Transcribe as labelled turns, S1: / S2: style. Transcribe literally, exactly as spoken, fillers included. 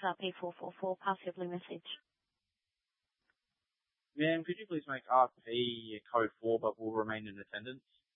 S1: uh, P four four four, pass your blue message.
S2: Ma'am, could you please make R P code four but will remain in attendance?